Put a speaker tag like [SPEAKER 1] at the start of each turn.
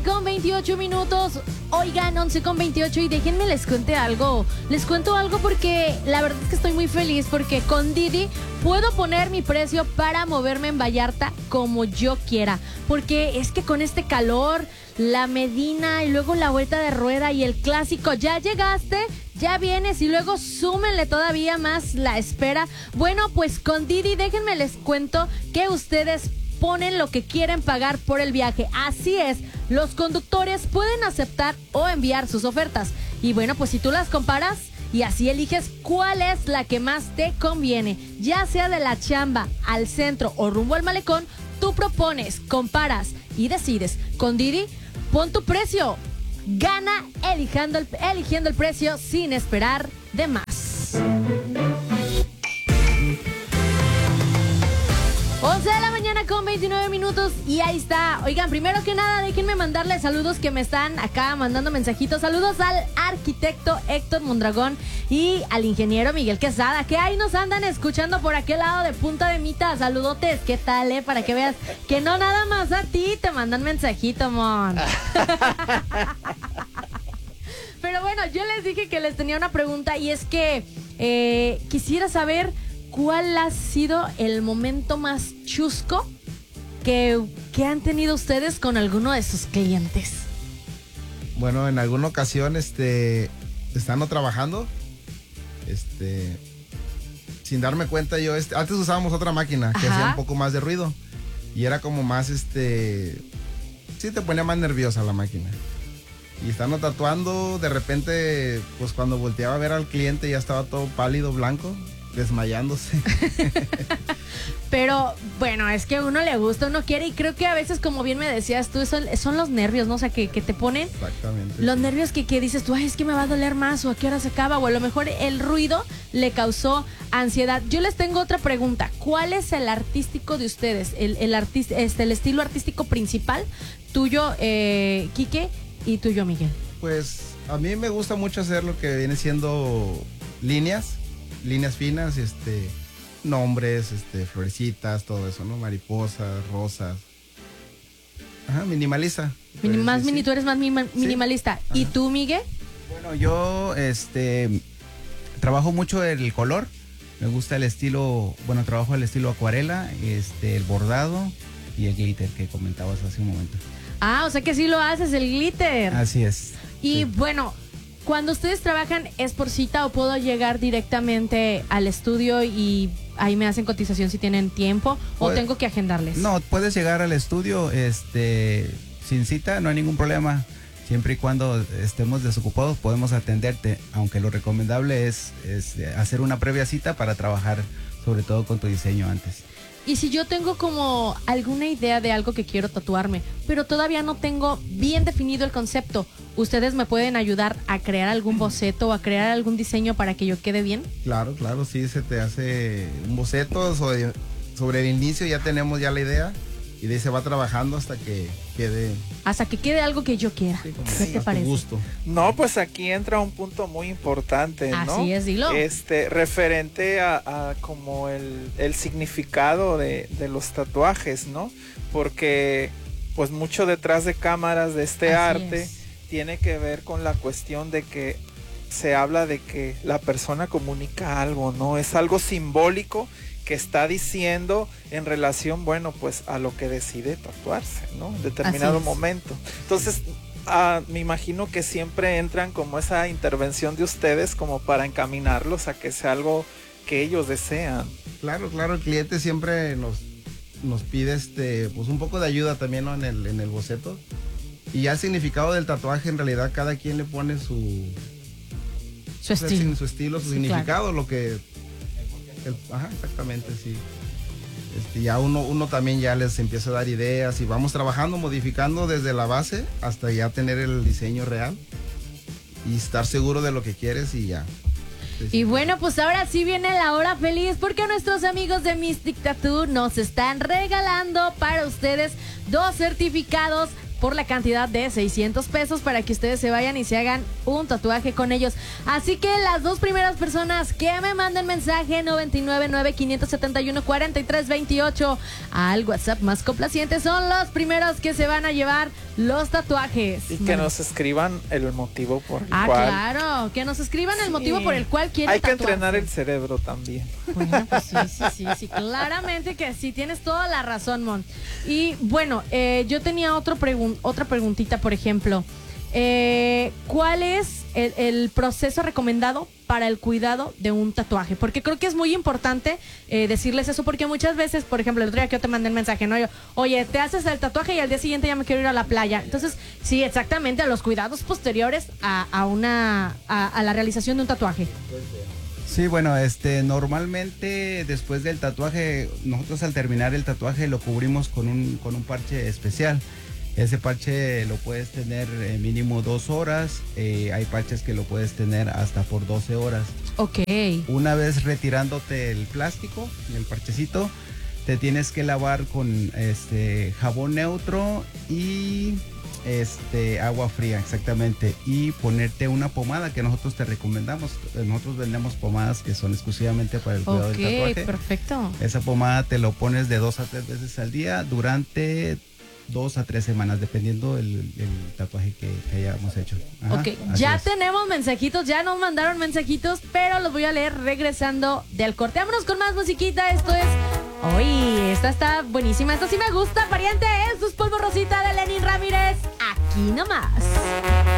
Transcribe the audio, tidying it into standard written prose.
[SPEAKER 1] con 28 minutos. Oigan, 11 con 28 y déjenme les cuente algo. Les cuento algo porque la verdad es que estoy muy feliz porque con Didi puedo poner mi precio para moverme en Vallarta como yo quiera. Porque es que con este calor, la Medina y luego la vuelta de rueda y el clásico, ya llegaste, ya vienes y luego súmenle todavía más la espera. Bueno, pues con Didi déjenme les cuento que ustedes ponen lo que quieren pagar por el viaje. Así es, los conductores pueden aceptar o enviar sus ofertas. Y bueno, pues si tú las comparas y así eliges cuál es la que más te conviene, ya sea de la chamba al centro o rumbo al malecón, tú propones, comparas y decides. Con Didi, pon tu precio. Gana eligiendo el precio sin esperar de más. 11 de la mañana con 29 minutos y ahí está. Oigan, primero que nada, déjenme mandarles saludos que me están acá mandando mensajitos. Saludos al arquitecto Héctor Mondragón y al ingeniero Miguel Quesada, que ahí nos andan escuchando por aquel lado de Punta de Mita. Saludotes, ¿qué tal, Para que veas que no nada más a ti te mandan mensajito, mon. Pero bueno, yo les dije que les tenía una pregunta y es que quisiera saber ¿cuál ha sido el momento más chusco que han tenido ustedes con alguno de sus clientes?
[SPEAKER 2] Bueno, en alguna ocasión, estando trabajando, sin darme cuenta yo, antes usábamos otra máquina que hacía un poco más de ruido y era como más, sí te ponía más nerviosa la máquina. Y estando tatuando, de repente, pues cuando volteaba a ver al cliente ya estaba todo pálido, blanco, desmayándose.
[SPEAKER 1] Pero bueno, es que a uno le gusta, uno quiere y creo que a veces, como bien me decías tú, son los nervios, ¿no? O sea, que te ponen.
[SPEAKER 2] Exactamente.
[SPEAKER 1] Los nervios que dices tú, ay, es que me va a doler más o a qué hora se acaba o a lo mejor el ruido le causó ansiedad. Yo les tengo otra pregunta. ¿Cuál es el artístico de ustedes? El estilo artístico principal tuyo, Quique, y tuyo, Miguel.
[SPEAKER 2] Pues a mí me gusta mucho hacer lo que viene siendo líneas finas, nombres, florecitas, todo eso, ¿no? Mariposas, rosas. Ajá, minimalista.
[SPEAKER 1] Tú eres más minimalista.
[SPEAKER 2] Sí.
[SPEAKER 1] ¿Y tú, Miguel?
[SPEAKER 3] Bueno, yo trabajo mucho el color. Me gusta el estilo, trabajo el estilo acuarela, el bordado y el glitter que comentabas hace un momento.
[SPEAKER 1] Ah, o sea que sí lo haces, el glitter.
[SPEAKER 3] Así es.
[SPEAKER 1] Y
[SPEAKER 3] sí.
[SPEAKER 1] Bueno, cuando ustedes trabajan, ¿es por cita o puedo llegar directamente al estudio y ahí me hacen cotización si tienen tiempo o tengo que agendarles?
[SPEAKER 3] No, puedes llegar al estudio sin cita, no hay ningún problema. Siempre y cuando estemos desocupados podemos atenderte, aunque lo recomendable es hacer una previa cita para trabajar sobre todo con tu diseño antes.
[SPEAKER 1] Y si yo tengo como alguna idea de algo que quiero tatuarme, pero todavía no tengo bien definido el concepto, ¿ustedes me pueden ayudar a crear algún boceto o a crear algún diseño para que yo quede bien?
[SPEAKER 2] Claro, sí, se te hace un boceto sobre el inicio, ya tenemos ya la idea y de ahí se va trabajando hasta que quede...
[SPEAKER 1] Hasta que quede algo que yo quiera.
[SPEAKER 2] Sí, como
[SPEAKER 1] ¿Qué te parece?
[SPEAKER 2] gusto.
[SPEAKER 4] No, pues aquí entra un punto muy importante, ¿no?
[SPEAKER 1] Así es, dilo.
[SPEAKER 4] Referente a como el significado de los tatuajes, ¿no? Porque pues mucho detrás de cámaras de este arte tiene que ver con la cuestión de que se habla de que la persona comunica algo, ¿no? Es algo simbólico que está diciendo en relación, pues a lo que decide tatuarse, ¿no? En determinado momento. Entonces, me imagino que siempre entran como esa intervención de ustedes como para encaminarlos a que sea algo que ellos desean.
[SPEAKER 2] Claro, el cliente siempre nos pide pues un poco de ayuda también, ¿no? en el boceto. Y ya el significado del tatuaje, en realidad cada quien le pone su estilo, su significado, claro. Lo que... exactamente, sí. Ya uno también ya les empieza a dar ideas y vamos trabajando, modificando desde la base hasta ya tener el diseño real y estar seguro de lo que quieres y ya.
[SPEAKER 1] Y bueno, pues ahora sí viene la hora feliz porque nuestros amigos de Mystic Tattoo nos están regalando para ustedes 2 certificados por la cantidad de 600 pesos para que ustedes se vayan y se hagan un tatuaje con ellos. Así que las dos primeras personas que me manden mensaje 999-571-4328 al WhatsApp más complaciente son los primeros que se van a llevar los tatuajes.
[SPEAKER 4] Y que nos escriban el motivo por el cual.
[SPEAKER 1] Claro, que nos escriban el motivo por el cual quieren tatuarse.
[SPEAKER 4] Hay que entrenar el cerebro también.
[SPEAKER 1] Bueno, pues sí, claramente que sí, tienes toda la razón, Mon. Y bueno, yo tenía otra preguntita, por ejemplo. ¿Cuál es el proceso recomendado para el cuidado de un tatuaje? Porque creo que es muy importante decirles eso, porque muchas veces, por ejemplo, el otro día que yo te mandé el mensaje, ¿no? Oye, te haces el tatuaje y al día siguiente ya me quiero ir a la playa. Entonces, sí, exactamente, a los cuidados posteriores a la realización de un tatuaje.
[SPEAKER 3] Sí, bueno, normalmente después del tatuaje, nosotros al terminar el tatuaje lo cubrimos con un parche especial. Ese parche lo puedes tener mínimo 2 horas, hay parches que lo puedes tener hasta por 12 horas.
[SPEAKER 1] Ok.
[SPEAKER 3] Una vez retirándote el plástico, el parchecito, te tienes que lavar con jabón neutro y agua fría, exactamente, y ponerte una pomada que nosotros te recomendamos. Nosotros vendemos pomadas que son exclusivamente para el cuidado del tatuaje.
[SPEAKER 1] Perfecto.
[SPEAKER 3] Esa pomada te lo pones de 2 a 3 veces al día durante 2 a 3 semanas, dependiendo el tatuaje que hayamos hecho. Ajá,
[SPEAKER 1] ok, ya tenemos mensajitos, ya nos mandaron mensajitos, pero los voy a leer regresando del corte. Vámonos con más musiquita. Esto es... Uy, esta está buenísima, esta sí me gusta, pariente. Esto es Polvo Rosita de Lenin Ramírez, aquí nomás.